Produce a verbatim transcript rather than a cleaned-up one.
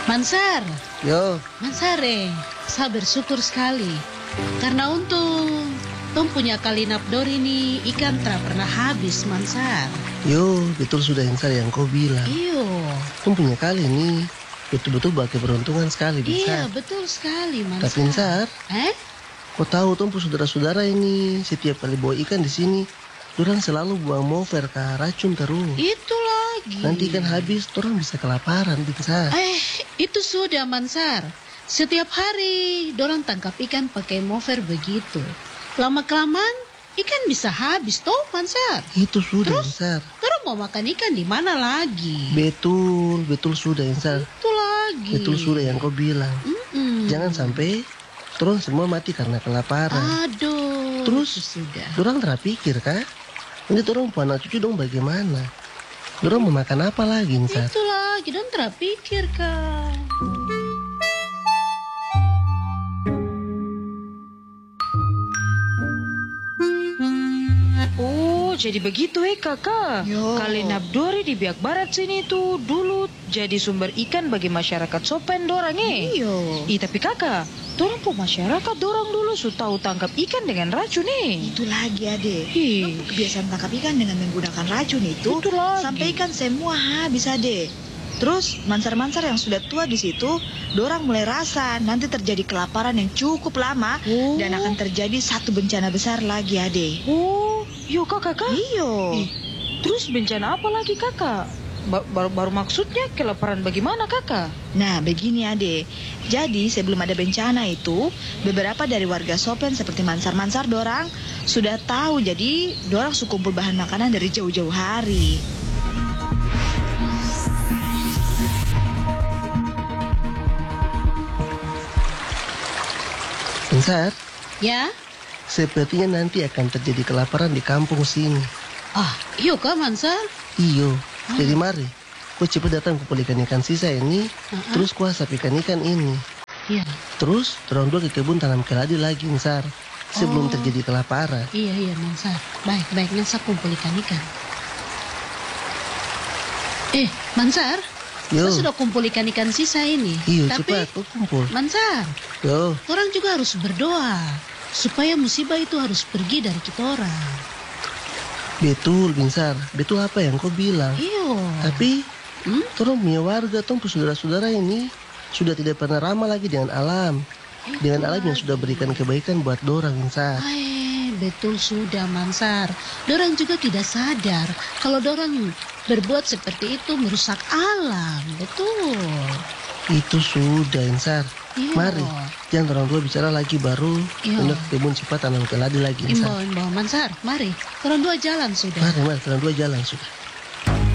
Mansar, Yo, Mansare, saya bersyukur sekali. Karena untung, Tom punya kali napdor ini ikan tak pernah habis, Mansar. yo, betul sudah Insar yang kau bilang. Iyo, Kau punya kali ini betul-betul bagai keberuntungan sekali, iya Insar. betul sekali, Mansar. Tapi Insar, Eh? kau tahu Tom saudara-saudara ini setiap kali bawa ikan di sini, dorang selalu buang mover ke racun terus. Itu lagi. Nanti ikan habis, dorang bisa kelaparan, Insar. Eh, itu sudah, Mansar. Setiap hari, dorang tangkap ikan pakai mover begitu. Lama-kelamaan, ikan bisa habis, toh, Mansar. Itu sudah, Terus? Insar. Dorang mau makan ikan di mana lagi? Betul, betul sudah, Insar. Itu lagi. Betul sudah yang kau bilang. Mm-mm. Jangan sampai dorang semua mati karena kelaparan. Aduh. Terus? itu sudah. Dorang terpikir, kah? Nanti dorang punya anak cucu dong bagaimana? Dorang mau makan apa lagi, Insar? Itu lagi, dorang terpikir kan. Oh, jadi begitu eh kakak. Yo. Kali Nabdori di Biak Barat sini tuh dulu jadi sumber ikan bagi masyarakat Sopen dorang eh. Iyo. Ih tapi kakak, dorang po masyarakat dorang dulu su tahu tangkap ikan dengan racun eh. Itu lagi ade. Ih. Orang kebiasaan tangkap ikan dengan menggunakan racun itu, Itu lagi. sampai ikan semua habis ade. Terus mansar-mansar yang sudah tua di situ, dorang mulai rasa nanti terjadi kelaparan yang cukup lama Oh. dan akan terjadi satu bencana besar lagi ade. Oh, yuk kakak kak. Iyo. Ih, terus bencana apa lagi kakak? Ba- baru, baru maksudnya kelaparan bagaimana kakak? Nah begini ade, jadi sebelum ada bencana itu, beberapa dari warga Sopen seperti mansar-mansar dorang sudah tahu, jadi dorang su kumpul bahan makanan dari jauh-jauh hari. Insar, Ya? sepertinya nanti akan terjadi kelaparan di kampung sini. Ah, iyo kah, Mansar? Iyo, jadi mari, kau cepat datang kumpul ikan-ikan sisa ini, Uh-uh. terus kau asap ikan-ikan ini. Iya. Terus, dorong dua ke kebun tanam keladi lagi, Insar, sebelum Oh. terjadi kelaparan. Iya, iya, Mansar. Baik, baik, Mansar kumpul ikan-ikan. Eh, Mansar, Yo, kau sudah kumpul ikan-ikan sisa ini. iyo, Tapi, cepat, kau kumpul. Mansar, Yo, orang juga harus berdoa supaya musibah itu harus pergi dari kita orang. betul, Insar, betul apa yang kau bilang. Iyo. Tapi, Hmm? tolong punya warga, tong saudara-saudara ini sudah tidak pernah ramah lagi dengan alam. Dengan alam yang sudah berikan kebaikan buat dorang, Insar. Hai, betul sudah, Mansar. Dorang juga tidak sadar kalau dorang berbuat seperti itu merusak alam. Betul. Itu sudah, Insar. Iya. Mari, jangan orang tua bicara lagi baru. Iya. Pindah ke kebun cepat tanam keladi lagi, Insar. Imbau, imbau, Mansar, mari. Orang dua jalan sudah. Mari, mari, orang dua jalan sudah.